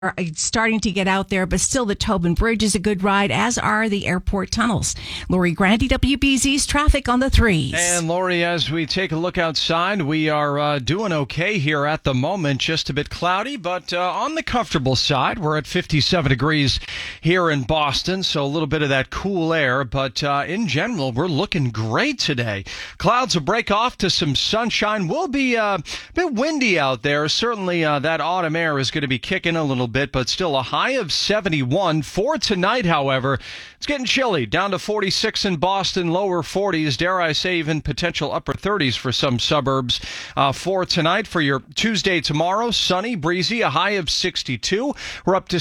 starting to get out there, but still the Tobin Bridge is a good ride, as are the airport tunnels. Lori Grandy, WBZ's traffic on the 3s. And Lori, as we take a look outside, we are doing okay here at the moment. Just a bit cloudy, but on the comfortable side. We're at 57 degrees here in Boston, so a little bit of that cool air. But in general, we're looking great today. Clouds will break off to some sunshine. Will be a bit windy out there. Certainly that autumn air is going to be kicking a little bit, but still a high of 71. For tonight, however, it's getting chilly. Down to 46 in Boston, lower 40s, dare I say even potential upper 30s for some suburbs. For tonight, for your Tuesday tomorrow, sunny, breezy, a high of 62. We're up to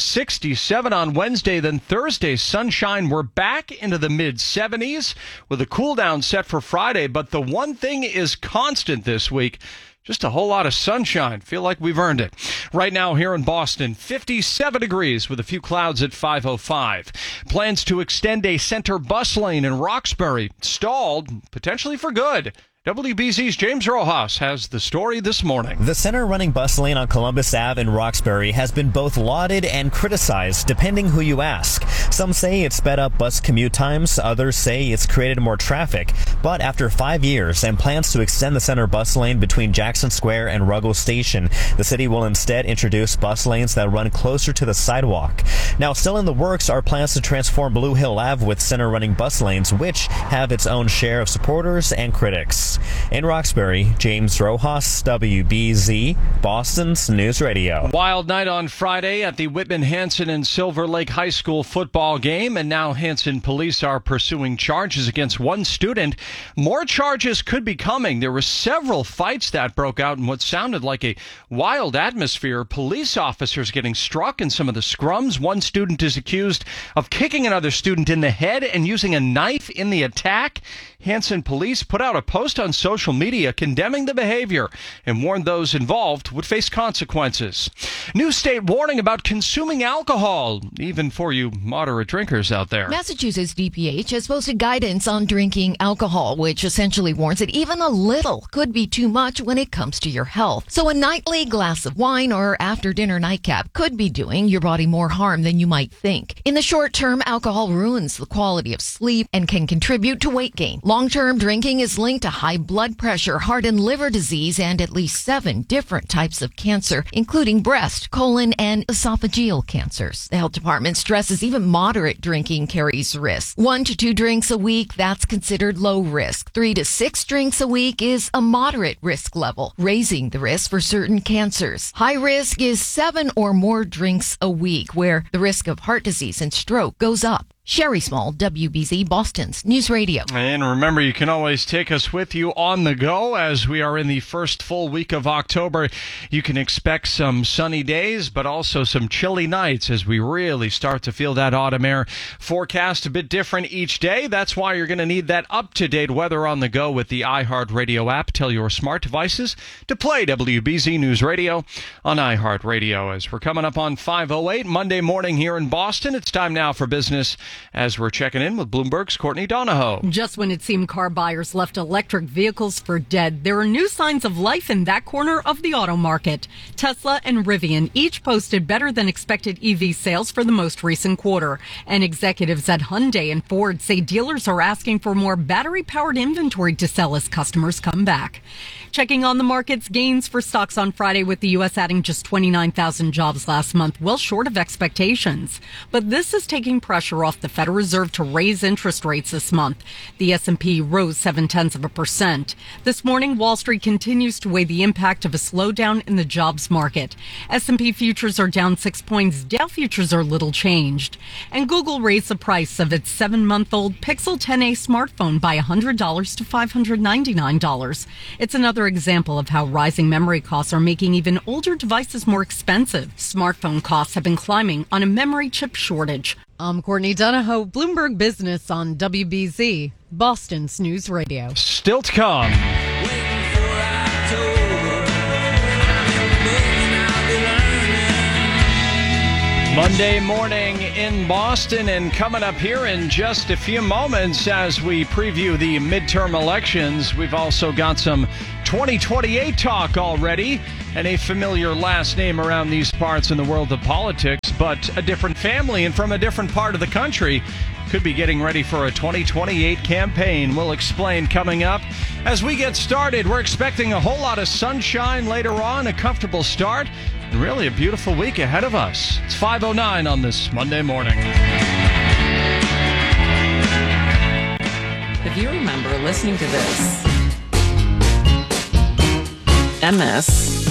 67 on Wednesday, then Thursday, sunshine. We're back into the mid-70s with a cool down set for Friday, but the one thing is constant this week. Just a whole lot of sunshine. Feel like we've earned it. Right now here in Boston, 57 degrees with a few clouds at 5:05. Plans to extend a center bus lane in Roxbury. Stalled, potentially for good. WBZ's James Rojas has the story this morning. The center-running bus lane on Columbus Ave in Roxbury has been both lauded and criticized, depending who you ask. Some say it sped up bus commute times, others say it's created more traffic. But after 5 years and plans to extend the center bus lane between Jackson Square and Ruggles Station, the city will instead introduce bus lanes that run closer to the sidewalk. Now, still in the works are plans to transform Blue Hill Ave with center-running bus lanes, which have its own share of supporters and critics. In Roxbury, James Rojas, WBZ, Boston's News Radio. Wild night on Friday at the Whitman-Hanson and Silver Lake High School football game, and now Hanson police are pursuing charges against one student. More charges could be coming. There were several fights that broke out in what sounded like a wild atmosphere. Police officers getting struck in some of the scrums. One student is accused of kicking another student in the head and using a knife in the attack. Hanson police put out a post on social media condemning the behavior and warned those involved would face consequences. New state warning about consuming alcohol, even for you moderate drinkers out there. Massachusetts DPH has posted guidance on drinking alcohol, which essentially warns that even a little could be too much when it comes to your health. So a nightly glass of wine or after-dinner nightcap could be doing your body more harm than you might think. In the short term, alcohol ruins the quality of sleep and can contribute to weight gain. Long-term drinking is linked to high blood pressure, heart and liver disease, and at least 7 different types of cancer, including breast, colon, and esophageal cancers. The health department stresses even moderate drinking carries risk. 1 to 2 drinks a week, that's considered low risk. 3 to 6 drinks a week is a moderate risk level, raising the risk for certain cancers. High risk is 7 or more drinks a week, where the risk of heart disease and stroke goes up. Sherry Small, WBZ, Boston's News Radio. And remember, you can always take us with you on the go as we are in the first full week of October. You can expect some sunny days, but also some chilly nights as we really start to feel that autumn air. Forecast a bit different each day. That's why you're going to need that up-to-date weather on the go with the iHeartRadio app. Tell your smart devices to play WBZ News Radio on iHeartRadio. As we're coming up on 5:08 Monday morning here in Boston, it's time now for business as we're checking in with Bloomberg's Courtney Donahoe. Just when it seemed car buyers left electric vehicles for dead, there are new signs of life in that corner of the auto market. Tesla and Rivian each posted better than expected EV sales for the most recent quarter. And executives at Hyundai and Ford say dealers are asking for more battery-powered inventory to sell as customers come back. Checking on the market's gains for stocks on Friday, with the U.S. adding just 29,000 jobs last month, well short of expectations. But this is taking pressure off the Federal Reserve to raise interest rates this month. The S&P rose 0.7%. This morning, Wall Street continues to weigh the impact of a slowdown in the jobs market. S&P futures are down 6 points. Dow futures are little changed. And Google raised the price of its 7-month-old Pixel 10a smartphone by $100 to $599. It's another example of how rising memory costs are making even older devices more expensive. Smartphone costs have been climbing on a memory chip shortage. I'm Courtney Donahoe, Bloomberg Business on WBZ, Boston's News Radio. Still to come. Monday morning in Boston, and coming up here in just a few moments as we preview the midterm elections, we've also got some 2028 talk already, and a familiar last name around these parts in the world of politics, but a different family and from a different part of the country. Could be getting ready for a 2028 campaign. We'll explain coming up. As we get started, we're expecting a whole lot of sunshine later on, a comfortable start, and really a beautiful week ahead of us. It's 5:09 on this Monday morning. If you remember listening to this, MS,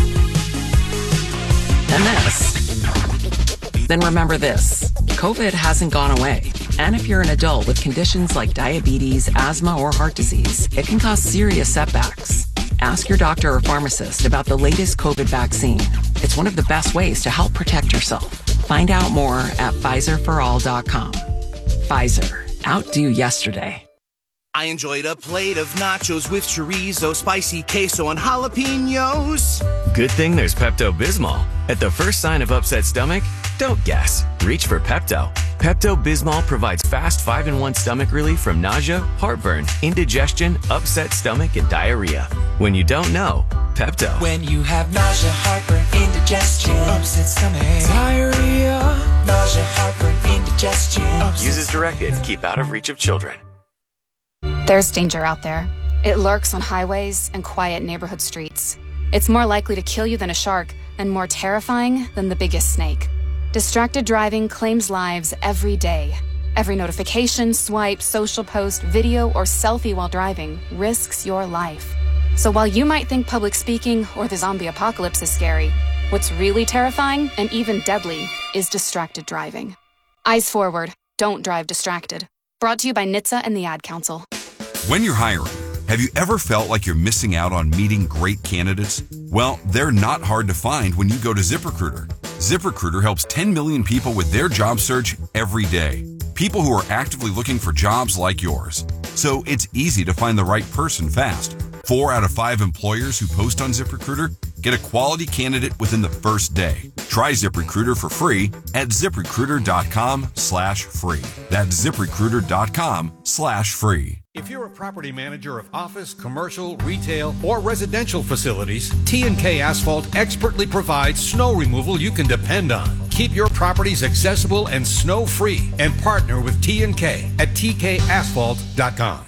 then remember this. COVID hasn't gone away. And if you're an adult with conditions like diabetes, asthma, or heart disease, it can cause serious setbacks. Ask your doctor or pharmacist about the latest COVID vaccine. It's one of the best ways to help protect yourself. Find out more at PfizerForAll.com. Pfizer. Outdo yesterday. I enjoyed a plate of nachos with chorizo, spicy queso, and jalapenos. Good thing there's Pepto-Bismol. At the first sign of upset stomach, don't guess. Reach for Pepto. Pepto-Bismol provides fast 5-in-1 stomach relief from nausea, heartburn, indigestion, upset stomach, and diarrhea. When you don't know, Pepto. When you have nausea, heartburn, indigestion, upset stomach, diarrhea, nausea, heartburn, indigestion. Use as directed. Keep out of reach of children. There's danger out there. It lurks on highways and quiet neighborhood streets. It's more likely to kill you than a shark, and more terrifying than the biggest snake. Distracted driving claims lives every day. Every notification, swipe, social post, video, or selfie while driving risks your life. So while you might think public speaking or the zombie apocalypse is scary, what's really terrifying and even deadly is distracted driving. Eyes forward. Don't drive distracted. Brought to you by NHTSA and the Ad Council. When you're hiring, have you ever felt like you're missing out on meeting great candidates? Well, they're not hard to find when you go to ZipRecruiter. ZipRecruiter helps 10 million people with their job search every day. People who are actively looking for jobs like yours. So it's easy to find the right person fast. 4 out of 5 employers who post on ZipRecruiter get a quality candidate within the first day. Try ZipRecruiter for free at ZipRecruiter.com/free. That's ZipRecruiter.com/free. If you're a property manager of office, commercial, retail, or residential facilities, T&K Asphalt expertly provides snow removal you can depend on. Keep your properties accessible and snow-free, and partner with T&K at tkasphalt.com.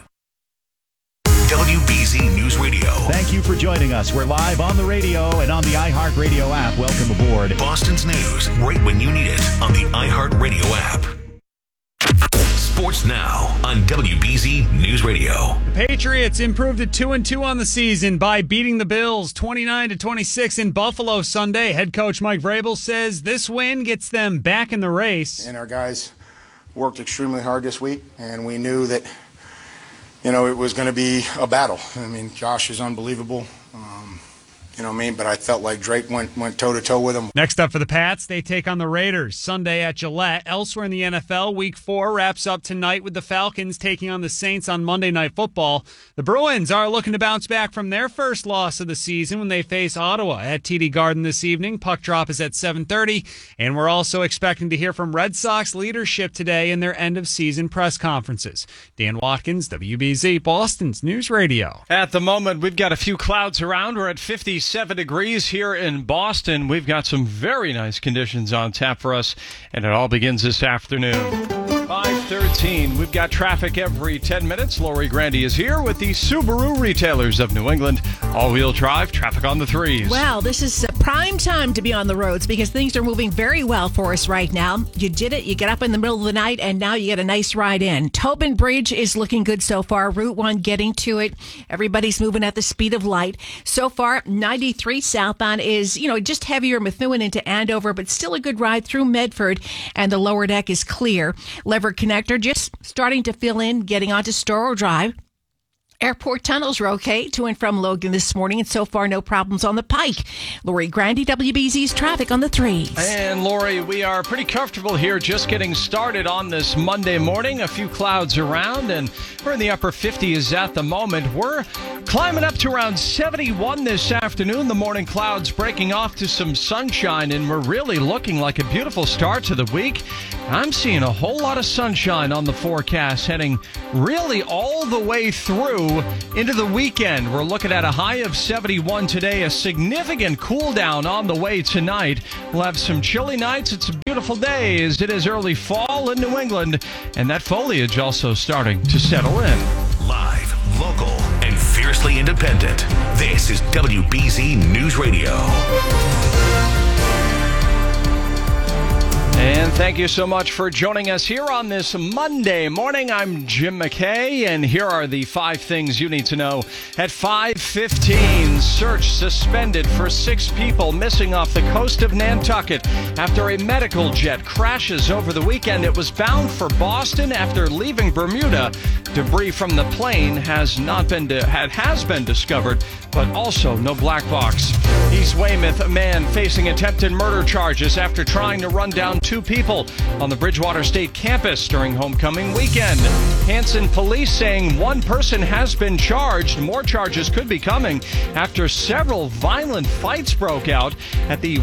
WBZ News Radio. Thank you for joining us. We're live on the radio and on the iHeartRadio app. Welcome aboard. Boston's news, right when you need it, on the iHeartRadio app. Sports now on WBZ News Radio. The Patriots improved to 2-2 on the season by beating the Bills 29-26 in Buffalo Sunday. Head coach Mike Vrabel says this win gets them back in the race. And our guys worked extremely hard this week, and we knew that, it was going to be a battle. I mean, Josh is unbelievable. But I felt like Drake went toe-to-toe with him. Next up for the Pats, they take on the Raiders Sunday at Gillette. Elsewhere in the NFL, Week 4 wraps up tonight with the Falcons taking on the Saints on Monday Night Football. The Bruins are looking to bounce back from their first loss of the season when they face Ottawa at TD Garden this evening. Puck drop is at 7:30, and we're also expecting to hear from Red Sox leadership today in their end-of-season press conferences. Dan Watkins, WBZ, Boston's News Radio. At the moment, we've got a few clouds around. We're at 57 degrees here in Boston. We've got some very nice conditions on tap for us, and it all begins this afternoon. 5:13. We've got traffic every 10 minutes. Lori Grandy is here with the Subaru retailers of New England. All-wheel drive, traffic on the threes. Well, this is prime time to be on the roads because things are moving very well for us right now. You did it. You get up in the middle of the night, and now you get a nice ride in. Tobin Bridge is looking good so far. Route 1 getting to it. Everybody's moving at the speed of light. So far, 93 southbound is, just heavier Methuen into Andover, but still a good ride through Medford, and the lower deck is clear. Lever Connector just starting to fill in, getting onto Storrow Drive. Airport tunnels are okay to and from Logan this morning, and so far no problems on the Pike. Lori Grandy, WBZ's traffic on the 3s. And Lori, we are pretty comfortable here just getting started on this Monday morning. A few clouds around, and we're in the upper 50s at the moment. We're climbing up to around 71 this afternoon. The morning clouds breaking off to some sunshine, and we're really looking like a beautiful start to the week. I'm seeing a whole lot of sunshine on the forecast, heading really all the way through into the weekend. We're looking at a high of 71 today, a significant cool down on the way tonight. We'll have some chilly nights. It's a beautiful day as it is early fall in New England, and that foliage also starting to settle in. Live, local, and fiercely independent. This is WBZ News Radio. And thank you so much for joining us here on this Monday morning. I'm Jim McKay, and here are the 5 things you need to know. At 5:15, search suspended for 6 people missing off the coast of Nantucket after a medical jet crashes over the weekend. It was bound for Boston after leaving Bermuda. Debris from the plane has been discovered, but also no black box. East Weymouth, a man facing attempted murder charges after trying to run down 2 people on the Bridgewater State campus during homecoming weekend. Hanson police saying 1 person has been charged. More charges could be coming after several violent fights broke out at the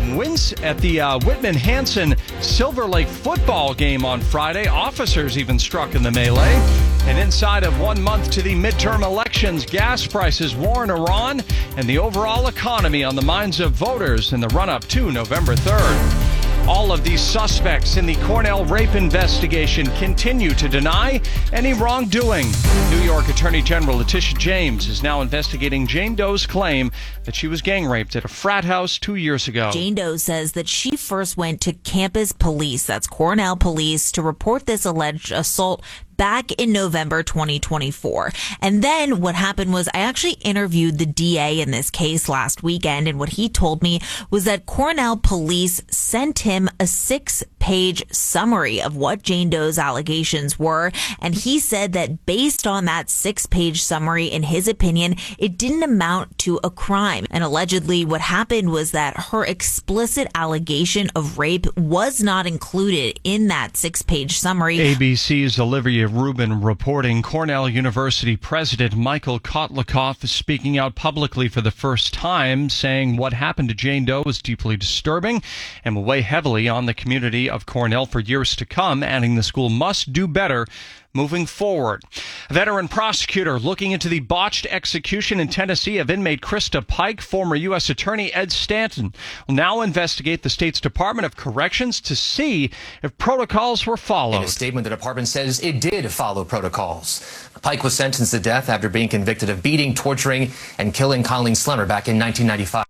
Whitman-Hanson Silver Lake football game on Friday. Officers even struck in the melee. And inside of 1 month to the midterm elections, gas prices warn Iran and the overall economy on the minds of voters in the run-up to November 3rd. All of these suspects in the Cornell rape investigation continue to deny any wrongdoing. New York Attorney General Letitia James is now investigating Jane Doe's claim that she was gang raped at a frat house 2 years ago. Jane Doe says that she first went to campus police, that's Cornell police, to report this alleged assault back in November 2024. And then what happened was I actually interviewed the DA in this case last weekend, and what he told me was that Cornell police sent him a 6-page summary of what Jane Doe's allegations were, and he said that based on that 6-page summary, in his opinion, it didn't amount to a crime. And allegedly what happened was that her explicit allegation of rape was not included in that 6-page summary. ABC's Olivia Rubin reporting. Cornell University President Michael Kotlikoff is speaking out publicly for the first time, saying what happened to Jane Doe is deeply disturbing and will weigh heavily on the community of Cornell for years to come, adding the school must do better moving forward. A veteran prosecutor looking into the botched execution in Tennessee of inmate Krista Pike. Former U.S. Attorney Ed Stanton will now investigate the state's Department of Corrections to see if protocols were followed. In a statement, the department says it did follow protocols. Pike was sentenced to death after being convicted of beating, torturing, and killing Colleen Slemmer back in 1995.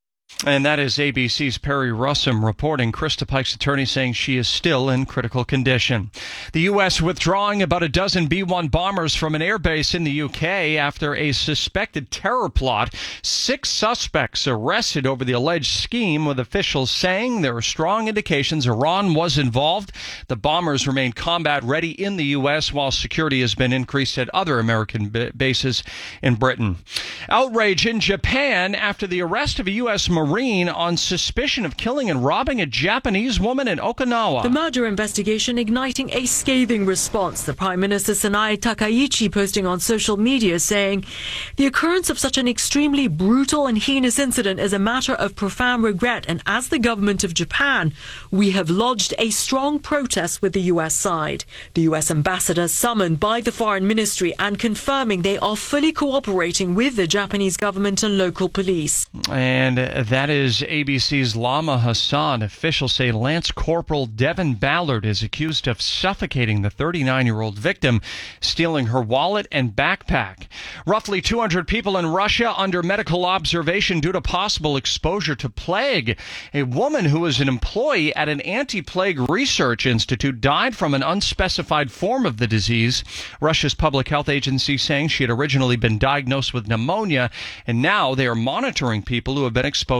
And that is ABC's Perry Russum reporting. Krista Pike's attorney saying she is still in critical condition. The U.S. withdrawing about a dozen B-1 bombers from an airbase in the U.K. after a suspected terror plot. 6 suspects arrested over the alleged scheme, with officials saying there are strong indications Iran was involved. The bombers remain combat ready in the U.S. while security has been increased at other American bases in Britain. Outrage in Japan after the arrest of a U.S. Marine on suspicion of killing and robbing a Japanese woman in Okinawa. The murder investigation igniting a scathing response. The Prime Minister Sanae Takaichi posting on social media saying, "The occurrence of such an extremely brutal and heinous incident is a matter of profound regret, and as the government of Japan, we have lodged a strong protest with the U.S. side." The U.S. ambassador summoned by the Foreign Ministry and confirming they are fully cooperating with the Japanese government and local police. And that is ABC's Lama Hassan. Officials say Lance Corporal Devin Ballard is accused of suffocating the 39-year-old victim, stealing her wallet and backpack. Roughly 200 people in Russia under medical observation due to possible exposure to plague. A woman who was an employee at an anti-plague research institute died from an unspecified form of the disease. Russia's public health agency saying she had originally been diagnosed with pneumonia, and now they are monitoring people who have been exposed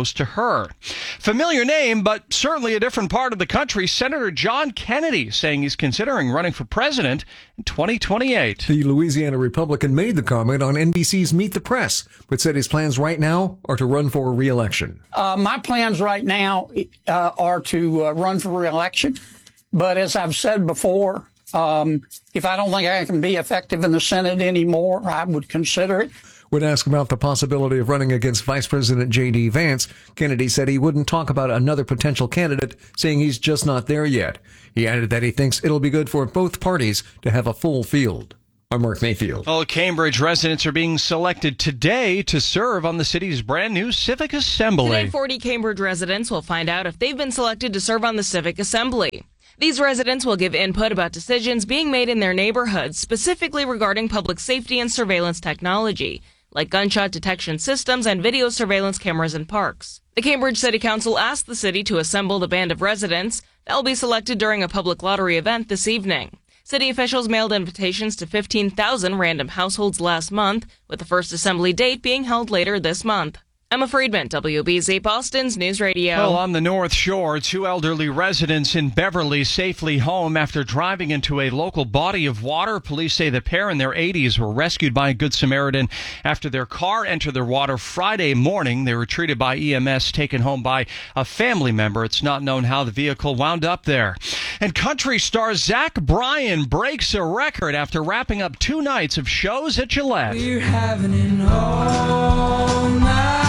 goes to her. Familiar name, but certainly a different part of the country. Senator John Kennedy saying he's considering running for president in 2028. The Louisiana Republican made the comment on NBC's Meet the Press, but said his plans right now are to run for re-election. My plans right now are to run for re-election. But as I've said before, if I don't think I can be effective in the Senate anymore, I would consider it. When asked about the possibility of running against Vice President J.D. Vance, Kennedy said he wouldn't talk about another potential candidate, saying he's just not there yet. He added that he thinks it'll be good for both parties to have a full field. I'm Mark Mayfield. Well, Cambridge residents are being selected today to serve on the city's brand new Civic Assembly. Today, 40 Cambridge residents will find out if they've been selected to serve on the Civic Assembly. These residents will give input about decisions being made in their neighborhoods, specifically regarding public safety and surveillance technology, like gunshot detection systems and video surveillance cameras in parks. The Cambridge City Council asked the city to assemble the band of residents that will be selected during a public lottery event this evening. City officials mailed invitations to 15,000 random households last month, with the first assembly date being held later this month. Emma Friedman, WBZ Boston's News Radio. Well, on the North Shore, 2 elderly residents in Beverly safely home after driving into a local body of water. Police say the pair in their 80s were rescued by a Good Samaritan after their car entered the water Friday morning. They were treated by EMS, taken home by a family member. It's not known how the vehicle wound up there. And country star Zach Bryan breaks a record after wrapping up 2 nights of shows at Gillette. We're having an all-night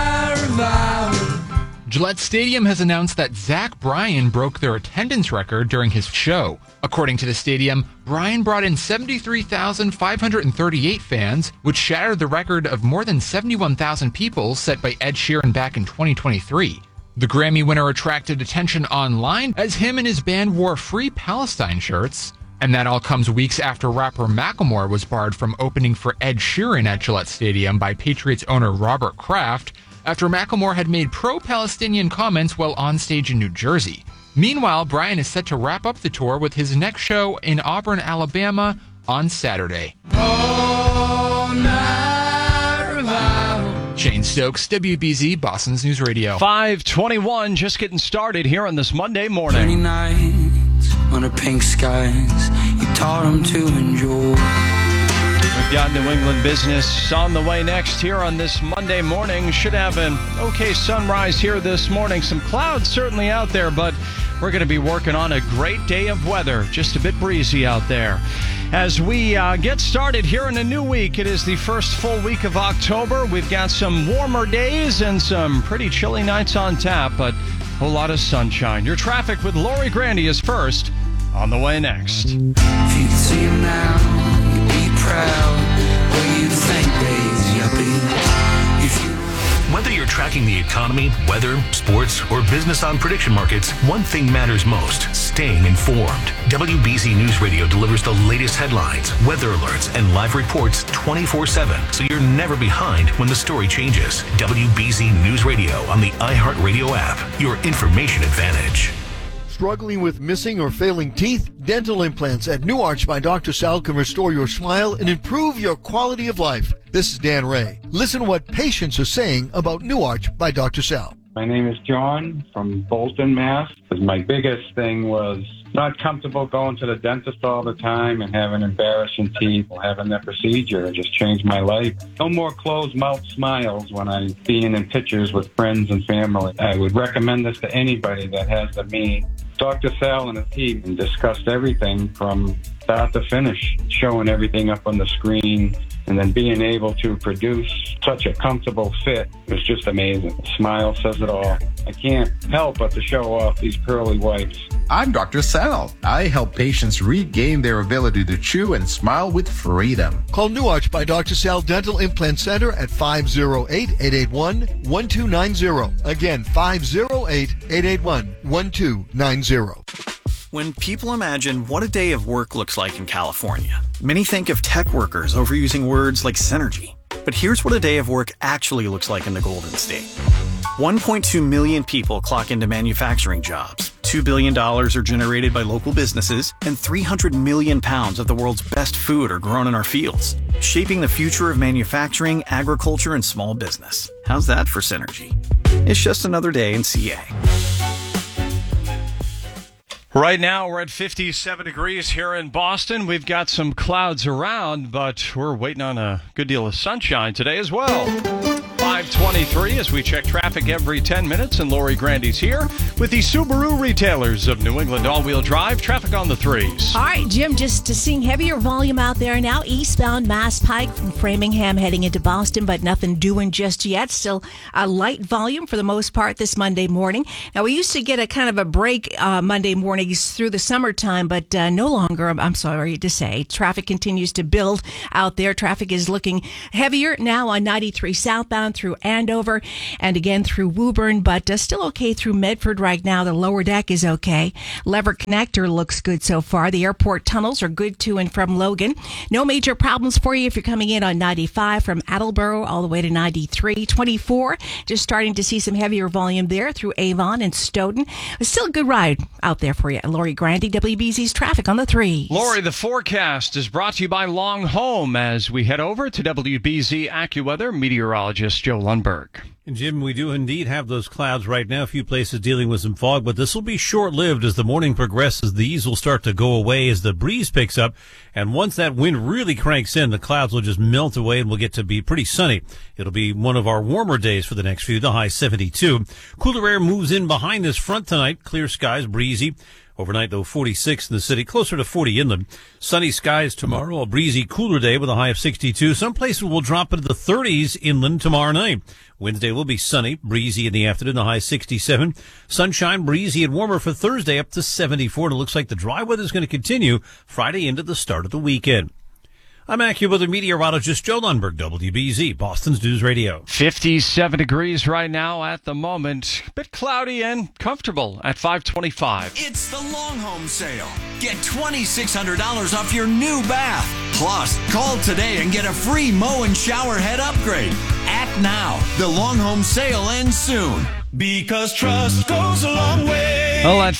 revival. Gillette Stadium has announced that Zach Bryan broke their attendance record during his show. According to the stadium, Bryan brought in 73,538 fans, which shattered the record of more than 71,000 people set by Ed Sheeran back in 2023. The Grammy winner attracted attention online as him and his band wore Free Palestine shirts. And that all comes weeks after rapper Macklemore was barred from opening for Ed Sheeran at Gillette Stadium by Patriots owner Robert Kraft after Macklemore had made pro-Palestinian comments while on stage in New Jersey. Meanwhile, Bryan is set to wrap up the tour with his next show in Auburn, Alabama on Saturday. Shane Stokes, WBZ, Boston's News Radio. 5:21, just getting started here on this Monday morning. 20 nights under pink skies, you taught them to enjoy. We've got New England business on the way next here on this Monday morning. Should have an okay sunrise here this morning. Some clouds certainly out there, but we're going to be working on a great day of weather. Just a bit breezy out there. As we get started here in a new week, it is the first full week of October. We've got some warmer days and some pretty chilly nights on tap, but a whole lot of sunshine. Your traffic with Lori Grandy is first, on the way next. If you could see him now, you'd be proud. What you think, baby, you'll be. Whether you're tracking the economy, weather, sports, or business on prediction markets, one thing matters most: staying informed. WBZ News Radio delivers the latest headlines, weather alerts, and live reports 24/7, so you're never behind when the story changes. WBZ News Radio on the iHeartRadio app, your information advantage. Struggling with missing or failing teeth? Dental implants at New Arch by Dr. Sal can restore your smile and improve your quality of life. This is Dan Ray. Listen to what patients are saying about New Arch by Dr. Sal. My name is John from Bolton, Mass. My biggest thing was not comfortable going to the dentist all the time and having embarrassing teeth or having that procedure. It just changed my life. No more closed mouth smiles when I'm being in pictures with friends and family. I would recommend this to anybody that has the means. Dr. Sal and his team discussed everything from start to finish, showing everything up on the screen, and then being able to produce such a comfortable fit was just amazing. The smile says it all. I can't help but to show off these pearly whites. I'm Dr. Sal. I help patients regain their ability to chew and smile with freedom. Call New Arch by Dr. Sal Dental Implant Center at 508-881-1290. Again, 508-881-1290. When people imagine what a day of work looks like in California, many think of tech workers overusing words like synergy. But here's what a day of work actually looks like in the Golden State. 1.2 million people clock into manufacturing jobs. $2 billion are generated by local businesses, and 300 million pounds of the world's best food are grown in our fields, shaping the future of manufacturing, agriculture, and small business. How's that for synergy? it's just another day in CA. Right now, we're at 57 degrees here in Boston. We've got some clouds around, but we're waiting on a good deal of sunshine today as well. 5:23 as we check traffic every 10 minutes, and Lori Grandy's here with the Subaru retailers of New England all-wheel drive. Traffic on the threes. All right, Jim, just seeing heavier volume out there now. Eastbound Mass Pike from Framingham heading into Boston, but nothing doing just yet. Still a light volume for the most part this Monday morning. Now, we used to get a kind of a break Monday mornings through the summertime, but no longer, I'm sorry to say. Traffic continues to build out there. Traffic is looking heavier now on 93 southbound through Andover and again through Woburn, but still okay through Medford right now. The lower deck is okay. Lever Connector looks good so far. The airport tunnels are good to and from Logan. No major problems for you if you're coming in on 95 from Attleboro all the way to 93. 24, just starting to see some heavier volume there through Avon and Stoughton. It's still a good ride out there for you. Lori Grandy, WBZ's Traffic on the 3. Lori, the forecast is brought to you by Long Home as we head over to WBZ AccuWeather meteorologist Joe Lundberg. And Jim, we do indeed have those clouds right now. A few places dealing with some fog, but this will be short-lived as the morning progresses. These will start to go away as the breeze picks up. And once that wind really cranks in, the clouds will just melt away and we'll get to be pretty sunny. It'll be one of our warmer days for the next few, the high 72. Cooler air moves in behind this front tonight. Clear skies, breezy. Overnight, though, 46 in the city, closer to 40 inland. Sunny skies tomorrow, a breezy, cooler day with a high of 62. Some places will drop into the 30s inland tomorrow night. Wednesday will be sunny, breezy in the afternoon, the high 67. Sunshine, breezy, and warmer for Thursday, up to 74. And it looks like the dry weather is going to continue Friday into the start of the weekend. I'm AccuWeather meteorologist Joe Lundberg, WBZ, Boston's News Radio. 57 degrees right now at the moment. A bit cloudy and comfortable at 5:25. It's the Long Home Sale. Get $2,600 off your new bath. Plus, call today and get a free mow and shower head upgrade. Act now. The Long Home Sale ends soon. Because trust goes a long way. Well, at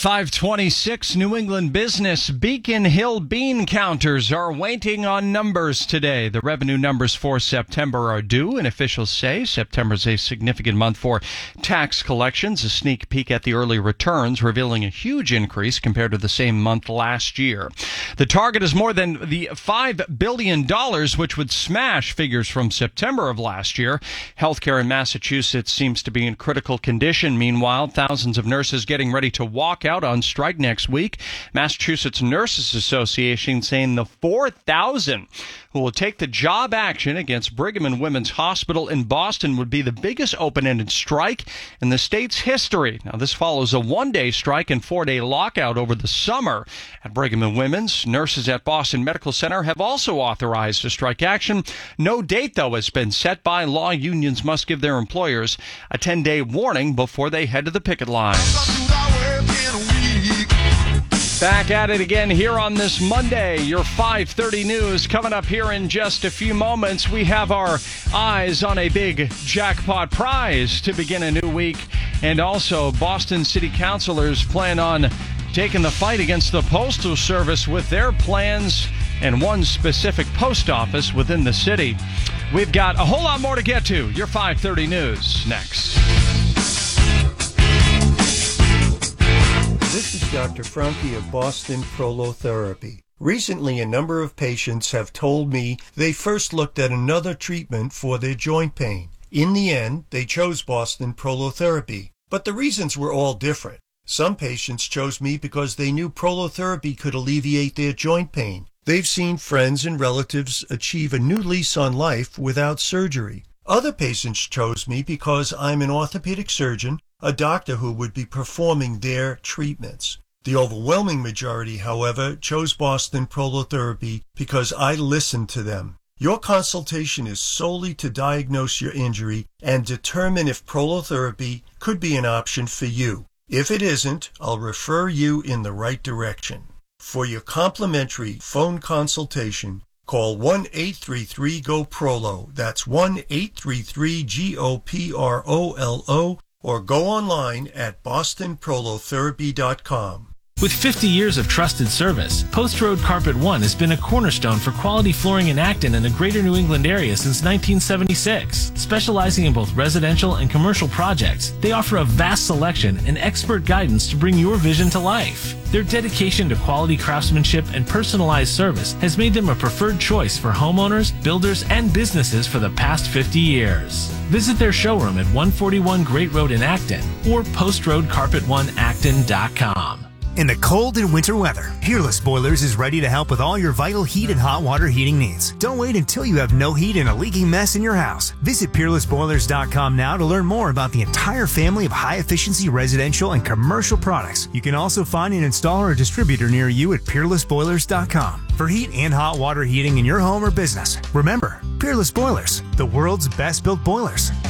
5:26, New England business Beacon Hill bean counters are waiting on numbers today. The revenue numbers for September are due, and officials say September is a significant month for tax collections. A sneak peek at the early returns revealing a huge increase compared to the same month last year. The target is more than the $5 billion, which would smash figures from September of last year. Healthcare in Massachusetts seems to be in critical condition. Meanwhile, thousands of nurses getting ready to walk out on strike next week. Massachusetts Nurses Association saying the 4,000 who will take the job action against Brigham and Women's Hospital in Boston would be the biggest open-ended strike in the state's history. Now, this follows a one-day strike and four-day lockout over the summer at Brigham and Women's. Nurses at Boston Medical Center have also authorized a strike action. No date, though, has been set by law. Unions must give their employers a 10-day warning before they head to the picket lines. Back at it again here on this Monday. Your 5:30 news coming up here in just a few moments. We have our eyes on a big jackpot prize to begin a new week. And also, Boston City Councilors plan on taking the fight against the Postal Service with their plans and one specific post office within the city. We've got a whole lot more to get to. Your 5:30 news next. This is Dr. Franke of Boston Prolotherapy. Recently, a number of patients have told me they first looked at another treatment for their joint pain. In the end, they chose Boston Prolotherapy, but the reasons were all different. Some patients chose me because they knew prolotherapy could alleviate their joint pain. They've seen friends and relatives achieve a new lease on life without surgery. Other patients chose me because I'm an orthopedic surgeon, a doctor who would be performing their treatments. The overwhelming majority, however, chose Boston Prolotherapy because I listened to them. Your consultation is solely to diagnose your injury and determine if prolotherapy could be an option for you. If it isn't, I'll refer you in the right direction. For your complimentary phone consultation, call 1-833-GO-PROLO. That's 1-833-GOPROLO. Or go online at bostonprolotherapy.com. With 50 years of trusted service, Post Road Carpet One has been a cornerstone for quality flooring in Acton and the greater New England area since 1976. Specializing in both residential and commercial projects, they offer a vast selection and expert guidance to bring your vision to life. Their dedication to quality craftsmanship and personalized service has made them a preferred choice for homeowners, builders, and businesses for the past 50 years. Visit their showroom at 141 Great Road in Acton or postroadcarpet1acton.com. In the cold and winter weather, Peerless Boilers is ready to help with all your vital heat and hot water heating needs. Don't wait until you have no heat and a leaking mess in your house. Visit PeerlessBoilers.com now to learn more about the entire family of high-efficiency residential and commercial products. You can also find an installer or distributor near you at PeerlessBoilers.com for heat and hot water heating in your home or business. Remember, Peerless Boilers, the world's best-built boilers.